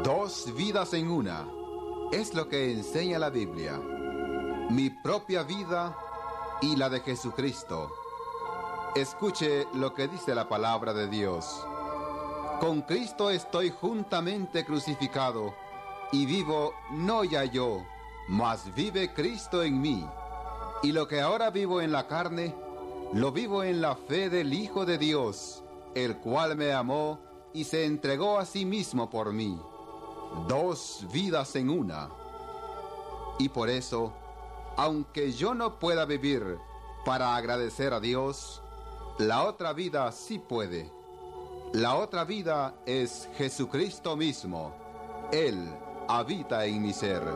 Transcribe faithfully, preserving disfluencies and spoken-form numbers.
Dos vidas en una, es lo que enseña la Biblia. Mi propia vida y la de Jesucristo. Escuche lo que dice la palabra de Dios. Con Cristo estoy juntamente crucificado, y vivo no ya yo, mas vive Cristo en mí. Y lo que ahora vivo en la carne, lo vivo en la fe del Hijo de Dios, el cual me amó y se entregó a sí mismo por mí. Dos vidas en una. Y por eso, aunque yo no pueda vivir para agradecer a Dios, la otra vida sí puede. La otra vida es Jesucristo mismo. Él habita en mi ser.